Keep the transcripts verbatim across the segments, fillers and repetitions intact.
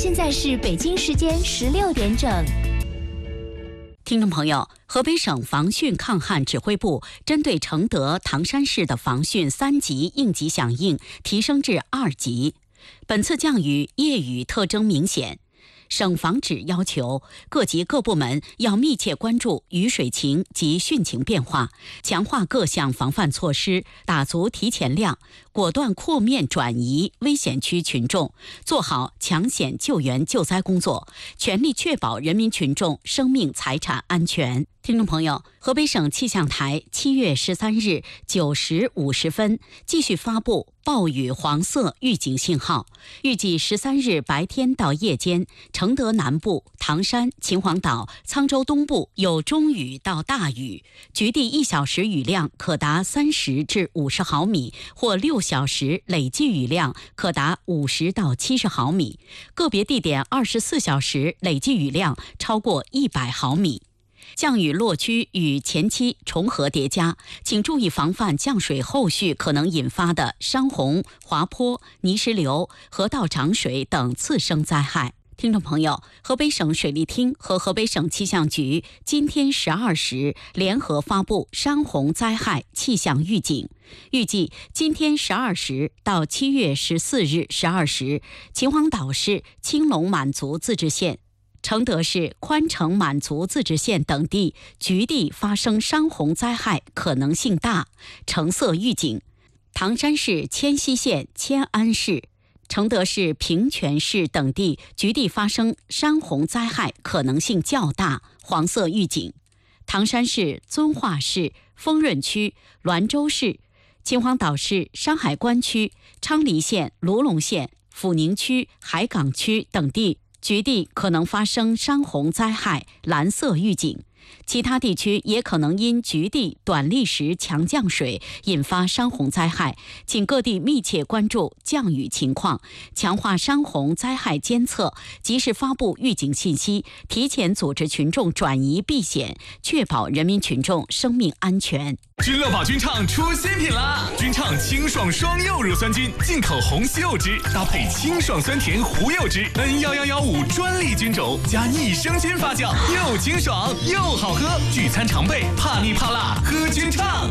现在是北京时间十六点整。 听众朋友，河北省防汛抗旱指挥部针对承德、唐山市的防汛三级应急响应提升至二级。本次降雨夜雨特征明显，省防指要求各级各部门要密切关注雨水情及汛情变化，强化各项防范措施，打足提前量，果断扩面转移危险区群众，做好抢险救援救灾工作，全力确保人民群众生命财产安全。听众朋友，河北省气象台七月十三日九时五十分继续发布暴雨黄色预警信号，预计十三日白天到夜间，承德南部、唐山、秦皇岛、沧州东部有中雨到大雨，局地一小时雨量可达三十至五十毫米，或六小时累计雨量可达五十到七十毫米，个别地点二十四小时累计雨量超过一百毫米。降雨落区与前期重合叠加，请注意防范降水后续可能引发的山洪、滑坡、泥石流、河道涨水等次生灾害。听众朋友，河北省水利厅和河北省气象局今天十二时联合发布山洪灾害气象预警，预计今天十二时到七月十四日十二时，秦皇岛市青龙满族自治县、承德市宽城满族自治县等地局地发生山洪灾害可能性大，橙色预警；唐山市迁西县迁安市、承德市平泉市等地局地发生山洪灾害可能性较大，黄色预警；唐山市遵化市丰润区、滦州市、秦皇岛市山海关区、昌黎县、卢龙县、阜宁区、海港区等地局地可能发生山洪灾害，蓝色预警。其他地区也可能因局地短历时强降水引发山洪灾害，请各地密切关注降雨情况，强化山洪灾害监测，及时发布预警信息，提前组织群众转移避险，确保人民群众生命安全。 君乐宝君畅出新品啦！君畅清爽双柚乳酸菌，进口红西柚汁，搭配清爽酸甜胡柚汁 N 一一一五专利菌种，加益生菌发酵，又清爽又好喝，聚餐常备，怕腻怕辣，喝君畅。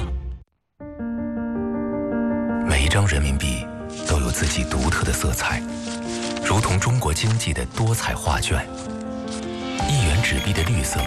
每一张人民币都有自己独特的色彩，如同中国经济的多彩画卷。一元纸币的绿色